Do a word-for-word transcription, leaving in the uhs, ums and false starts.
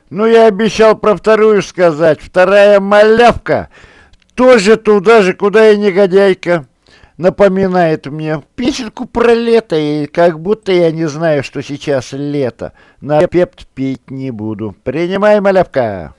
Ну, я обещал про вторую сказать. Вторая малявка тоже туда же, куда и негодяйка. Напоминает мне песенку про лето, и как будто я не знаю, что сейчас лето. На рецепт пить не буду. Принимай, малявка.